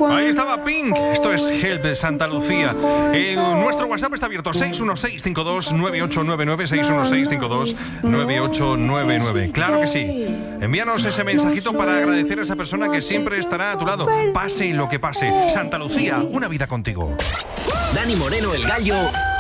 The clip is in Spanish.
Ahí estaba Pink. Esto es Help de Santa Lucía. Nuestro WhatsApp está abierto: 616-529899. 616-529899. Claro que sí. Envíanos ese mensajito para agradecer a esa persona que siempre estará a tu lado, pase lo que pase. Santa Lucía, una vida contigo. Dani Moreno, el Gallo,